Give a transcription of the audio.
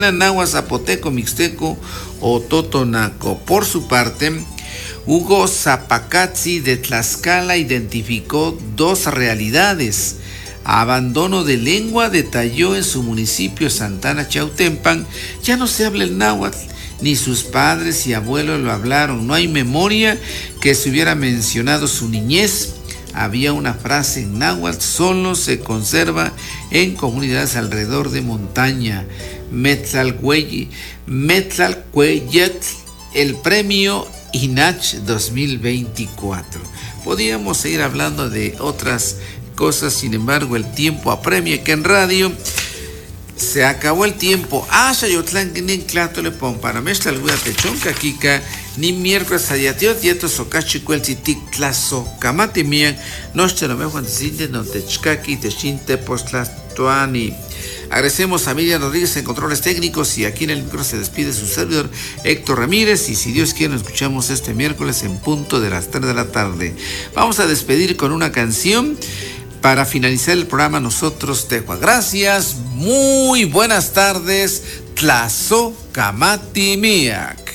Náhuatl, zapoteco, mixteco o totonaco. Por su parte, Hugo Zapacazzi de Tlaxcala identificó dos realidades. Abandono de lengua, detalló en su municipio Santana Chautempan. Ya no se habla el náhuatl, ni sus padres y abuelos lo hablaron. No hay memoria que se hubiera mencionado su niñez. Había una frase en náhuatl, solo se conserva en comunidades alrededor de montaña. Metzalcueyetl, el premio INACH 2024. Podríamos seguir hablando de otras cosas, sin embargo el tiempo apremia que en radio se acabó el tiempo. Yotlán nin clato le pon para mezcla alguna techonca kika ni miércoles ayatio dieto socachi cuelcitic tlazo camati mian noche lo mejor antes no techcaki techinte postlastuani. Agradecemos a Miriam Rodríguez en controles técnicos y aquí en el micro se despide su servidor Héctor Ramírez y si Dios quiere nos escuchamos este miércoles en punto de las 3 de la tarde. Vamos a despedir con una canción para finalizar el programa nosotros Tejua. Gracias, muy buenas tardes, Tlazo Camati Miak.